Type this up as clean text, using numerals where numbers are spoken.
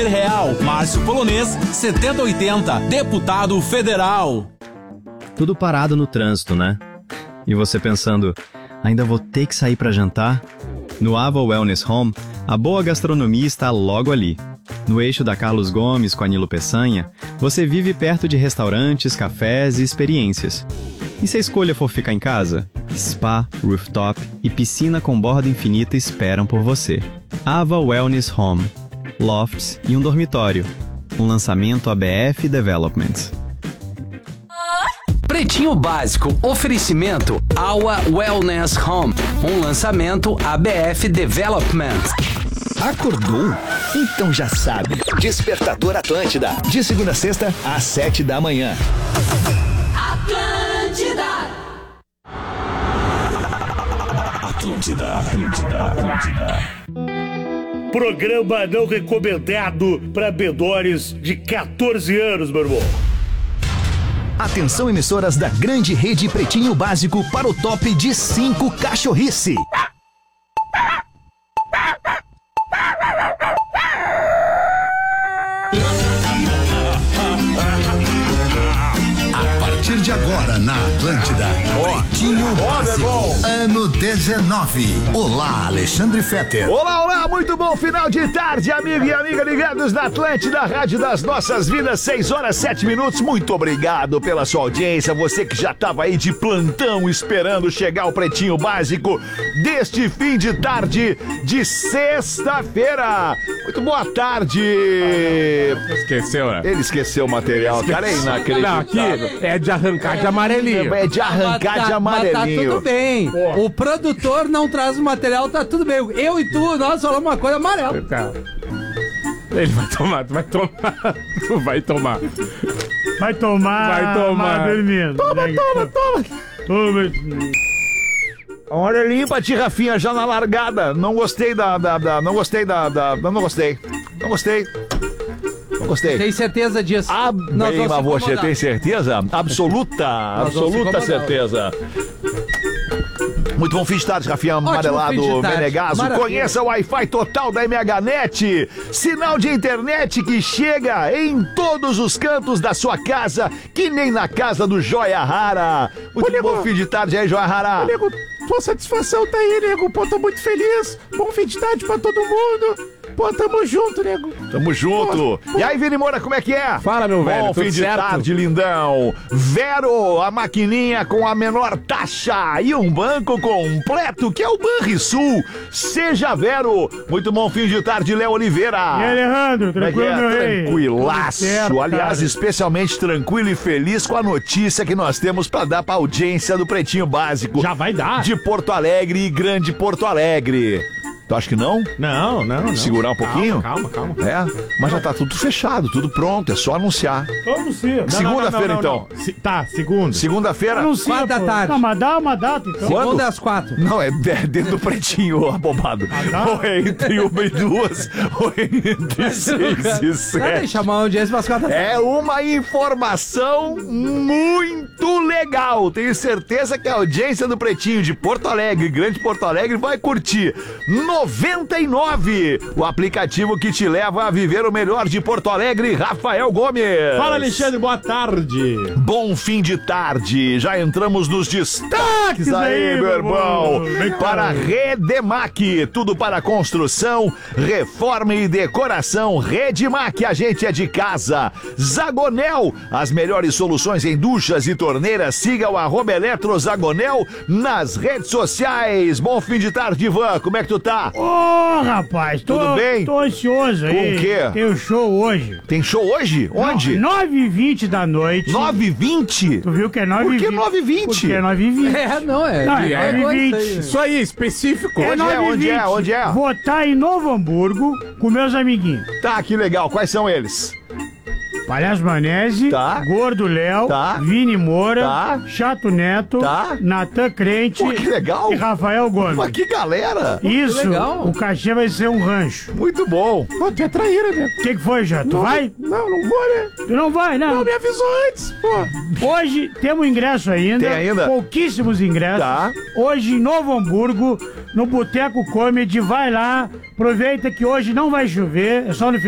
Real, Márcio Polonês, 7080, deputado federal. Tudo parado no trânsito, né? E você pensando, ainda vou ter que sair para jantar? No Ava Wellness Home, a boa gastronomia está logo ali. No eixo da Carlos Gomes com a Nilo Peçanha, você vive perto de restaurantes, cafés e experiências. E se a escolha for ficar em casa? Spa, rooftop e piscina com borda infinita esperam por você. Ava Wellness Home, lofts e um dormitório. Um lançamento ABF Developments. Pretinho Básico, oferecimento Ava Wellness Home, um lançamento ABF Development. Acordou? Então já sabe. Despertador Atlântida, de segunda a sexta, às 7 da manhã. Atlântida. Programa não recomendado para menores de 14 anos, meu irmão. Atenção, emissoras da grande rede Pretinho Básico para o top de 5 cachorrice. A partir de agora na Atlântida, Pretinho Básico, ano 19. Olá, Alexandre Fetter. Olá, olá, muito bom final de tarde, amigo e amiga ligados na Atlântida, Rádio das Nossas Vidas, 6 horas 7 minutos. Muito obrigado pela sua audiência, você que já estava aí de plantão esperando chegar o Pretinho Básico deste fim de tarde de sexta-feira. Muito boa tarde. Esqueceu, né? Ele esqueceu o material, cara, é inacreditável. Não, aqui é de arrancar de amarelinho. É de arrancar de amarelinho. Tá tudo bem. Pô. O produtor não traz o material, tá tudo bem. Eu e tu, nós falamos uma coisa amarela. Cara, ele vai tomar, tu vai tomar. Tu vai tomar. Vai tomar. Vai tomar. Dormindo. Toma. Amarelinho pra ti, Rafinha, já na largada. Não gostei Não gostei. Tem certeza disso? Bem, mas você tem certeza? Absoluta certeza. Muito bom fim de tarde, Rafinha Amarelado Menegaso. Conheça o Wi-Fi total da MHNet. Sinal de internet que chega em todos os cantos da sua casa, que nem na casa do Joia Rara. Muito bom fim de tarde aí, Joia Rara. Nego, tua satisfação tá aí, nego. Pô, tô muito feliz. Bom fim de tarde pra todo mundo. Pô, tamo junto, nego. Tamo junto. Pô. E aí, Vini Moura, como é que é? Fala, meu velho. Bom fim de tarde, lindão. Vero, a maquininha com a menor taxa e um banco completo, que é o Banrisul. Seja Vero. Muito bom fim de tarde, Léo Oliveira. E aí, Alejandro, tranquilo, meu rei? Tranquilaço. Certo, aliás, cara. especialmente tranquilo e feliz com a notícia que nós temos pra dar pra audiência do Pretinho Básico. Já vai dar. De Porto Alegre e Grande Porto Alegre. Tu acha que não? Não. Segurar um pouquinho? Calma. É, mas já tá tudo fechado, tudo pronto, é só anunciar. Todo cedo. Segunda-feira, então. Tá, segunda. Segunda-feira? Anuncia, 4 da pô. tarde. Não, mas dá uma data, então. Quando? Segunda às 4. Não, é dentro do Pretinho, abobado. Ou é entre 1 e 2, ou é entre 6 e 7. Vai chamar a audiência para as 4 da tarde. É uma informação muito legal. Tenho certeza que a audiência do Pretinho de Porto Alegre, Grande Porto Alegre, vai curtir 99, o aplicativo que te leva a viver o melhor de Porto Alegre, Rafael Gomes. Fala, Alexandre, boa tarde. Bom fim de tarde. Já entramos nos destaques aí, meu irmão. Para Redemac, tudo para construção, reforma e decoração. Redemac, a gente é de casa. Zagonel, as melhores soluções em duchas e torneiras. Siga o @EletroZagonel nas redes sociais. Bom fim de tarde, Ivan. Como é que tu tá? Ô, rapaz, Tudo bem? Tô ansioso aí. Com o quê? Tem um show hoje. Tem show hoje? Onde? 9h20 da noite. 9h20? Tu viu que é 9h20? Por que 9h20? Porque é 9h20. É, não é. Não, é 9h20. Isso aí, específico. Onde é? Vou estar em Novo Hamburgo com meus amiguinhos. Tá, que legal. Quais são eles? Palhaço Manese, Tá. Gordo Léo, Tá. Vini Moura, Tá. Chato Neto, Tá. Natan Crente. Pô, que legal. E Rafael Gomes. Mas que galera. Isso, Que legal. o cachê vai ser um rancho. Muito bom. Pô, tu é traíra, né? O que foi, Jato? Tu vai? Não vou, né? Tu não vai, não? Não, me avisou antes, pô. Hoje temos ingresso ainda. Tem ainda? Pouquíssimos ingressos. Tá. Hoje em Novo Hamburgo, no Boteco Comedy. Vai lá, aproveita que hoje não vai chover, é só no final.